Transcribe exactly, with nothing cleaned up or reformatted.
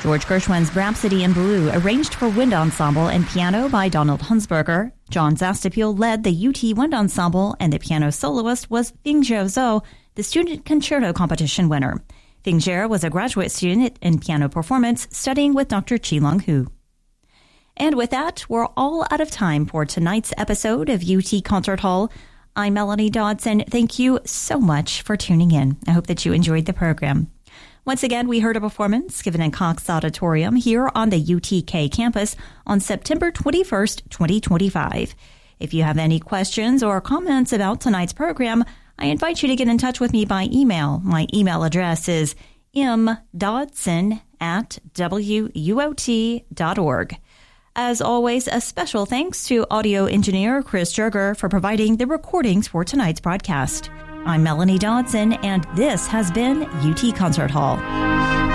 George Gershwin's Rhapsody in Blue, arranged for wind ensemble and piano by Donald Hunsberger. John Zastapiel led the U T Wind Ensemble, and the piano soloist was Fingzhe Zhou, the student concerto competition winner. Fingzhe was a graduate student in piano performance, studying with Doctor Qilong Hu. And with that, we're all out of time for tonight's episode of U T Concert Hall. I'm Melanie Dodson. Thank you so much for tuning in. I hope that you enjoyed the program. Once again, we heard a performance given in Cox Auditorium here on the U T K campus on September twenty-first, twenty twenty-five. If you have any questions or comments about tonight's program, I invite you to get in touch with me by email. My email address is m dodson at w u o t dot org. As always, a special thanks to audio engineer Chris Jerger for providing the recordings for tonight's broadcast. I'm Melanie Dodson, and this has been U T Concert Hall.